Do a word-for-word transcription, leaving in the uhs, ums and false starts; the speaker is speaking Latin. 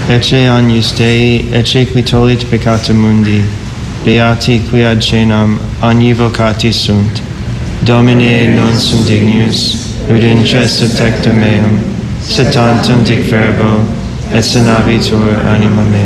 ecce agnus Dei, ecce qui tollit peccata mundi, beati qui ad cenam agni vocati sunt. Domine non sum dignus, ut in cesta tecta meum, sed tantum dic verbo, et senavitur anima mea.